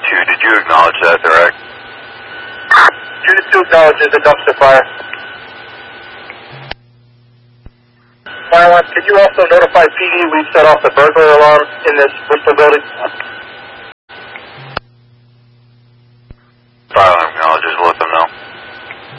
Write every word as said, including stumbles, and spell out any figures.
two, did you acknowledge that, direct? Unit two acknowledges the dumpster fire. Fire alarm, could you also notify P D we've set off the burglar alarm in this Bristol building?